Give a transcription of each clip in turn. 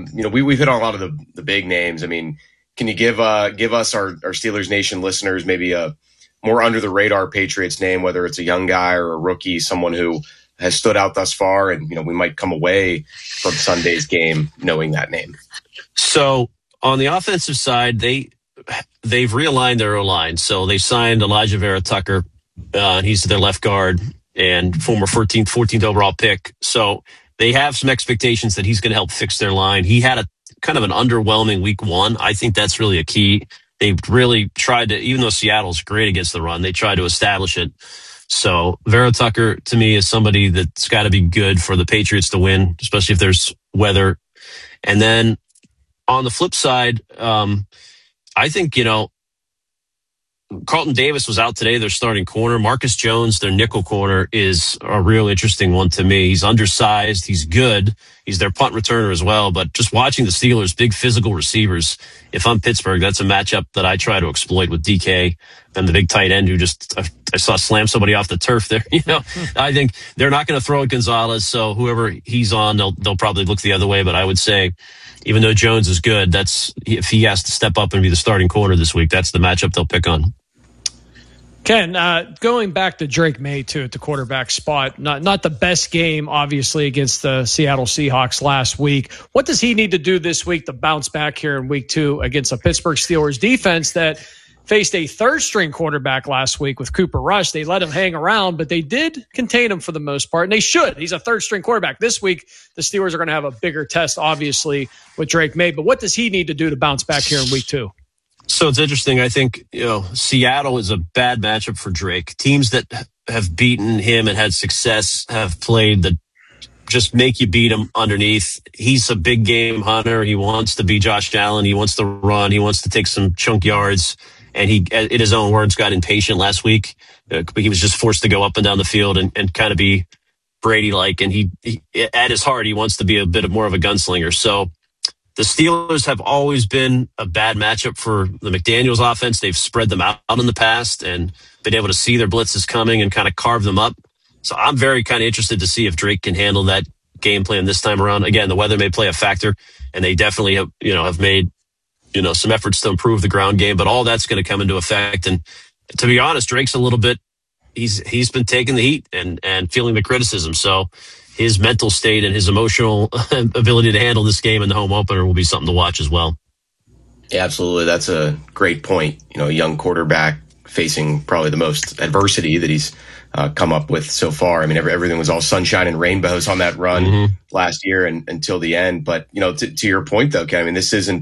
we've hit on a lot of the big names. I mean, can you give us our Steelers Nation listeners maybe a more under the radar Patriots name, whether it's a young guy or a rookie, someone who has stood out thus far, and we might come away from Sunday's game knowing that name. So on the offensive side, they've realigned their O-line. So they signed Elijah Vera Tucker. He's their left guard and former 14th overall pick. So they have some expectations that he's going to help fix their line. He had a kind of an underwhelming week one. I think that's really a key. They've really tried to, even though Seattle's great against the run, they tried to establish it. So Vera Tucker, to me, is somebody that's got to be good for the Patriots to win, especially if there's weather. And then on the flip side, I think, Carlton Davis was out today, their starting corner. Marcus Jones, their nickel corner, is a real interesting one to me. He's undersized. He's good. He's their punt returner as well. But just watching the Steelers, big physical receivers, if I'm Pittsburgh, that's a matchup that I try to exploit with DK and the big tight end who just, I saw slam somebody off the turf there. I think they're not going to throw at Gonzalez. So whoever he's on, they'll probably look the other way. But I would say, even though Jones is good, if he has to step up and be the starting corner this week, that's the matchup they'll pick on. Ken, going back to Drake May, too, at the quarterback spot, not the best game, obviously, against the Seattle Seahawks last week. What does he need to do this week to bounce back here in week 2 against a Pittsburgh Steelers defense that faced a third-string quarterback last week with Cooper Rush? They let him hang around, but they did contain him for the most part, and they should. He's a third-string quarterback. This week, the Steelers are going to have a bigger test, obviously, with Drake May. But what does he need to do to bounce back here in week 2? So it's interesting. I think, Seattle is a bad matchup for Drake. Teams that have beaten him and had success have played the just make you beat him underneath. He's a big game hunter. He wants to be Josh Allen. He wants to run. He wants to take some chunk yards. And he, in his own words, got impatient last week. He was just forced to go up and down the field and kind of be Brady-like. And he, at his heart, he wants to be a bit more of a gunslinger. So the Steelers have always been a bad matchup for the McDaniels offense. They've spread them out in the past and been able to see their blitzes coming and kind of carve them up. So I'm very kind of interested to see if Drake can handle that game plan this time around. Again, the weather may play a factor, and they definitely have made some efforts to improve the ground game, but all that's going to come into effect. And to be honest, Drake's a little bit, he's been taking the heat and feeling the criticism. So his mental state and his emotional ability to handle this game in the home opener will be something to watch as well. Yeah, absolutely. That's a great point. A young quarterback facing probably the most adversity that he's come up with so far. I mean, everything was all sunshine and rainbows on that run last year and until the end. But, to your point, though, Ken, I mean, this isn't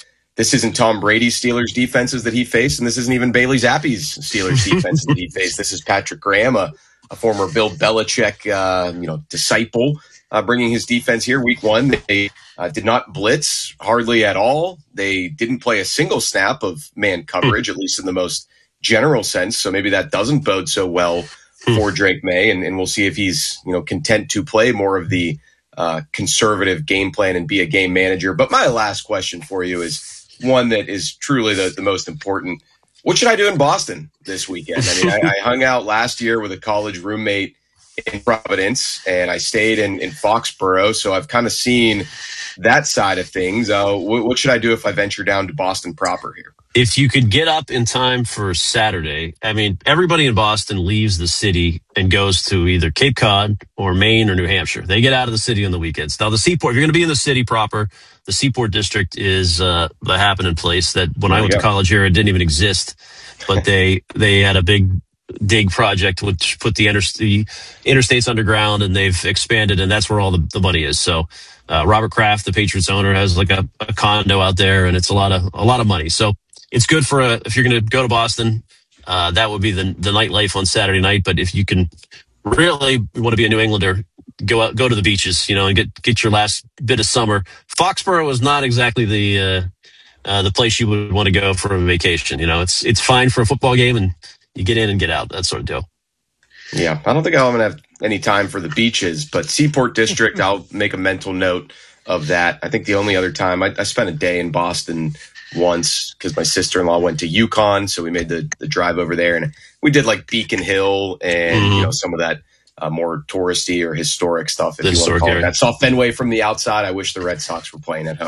Tom Brady's Steelers defenses that he faced, and this isn't even Bailey Zappi's Steelers defenses that he faced. This is Patrick Graham, a former Bill Belichick, disciple, bringing his defense here. Week 1, they did not blitz hardly at all. They didn't play a single snap of man coverage, at least in the most general sense. So maybe that doesn't bode so well for Drake May, and we'll see if he's content to play more of the conservative game plan and be a game manager. But my last question for you is one that is truly the most important. What should I do in Boston this weekend? I mean, I hung out last year with a college roommate in Providence, and I stayed in Foxborough, so I've kind of seen that side of things. What should I do if I venture down to Boston proper here? If you could get up in time for Saturday, I mean, everybody in Boston leaves the city and goes to either Cape Cod or Maine or New Hampshire. They get out of the city on the weekends. Now, the Seaport, if you're going to be in the city proper, the Seaport District is the happening place that when I went to college here, it didn't even exist. But they had a big dig project which put the interstates underground, and they've expanded, and that's where all the money is. So Robert Kraft, the Patriots owner, has like a condo out there, and it's a lot of money. So it's good for if you're going to go to Boston, that would be the nightlife on Saturday night. But if you can really want to be a New Englander, go to the beaches, and get your last bit of summer. Foxborough is not exactly the place you would want to go for a vacation. It's fine for a football game, and you get in and get out, that sort of deal. Yeah, I don't think I'm going to have any time for the beaches, but Seaport District, I'll make a mental note of that. I think the only other time I spent a day in Boston once because my sister-in-law went to Yukon, so we made the drive over there, and we did like Beacon Hill and some of that more touristy or historic stuff, if you want to call it that. Saw Fenway from the outside. I wish the Red Sox were playing at home.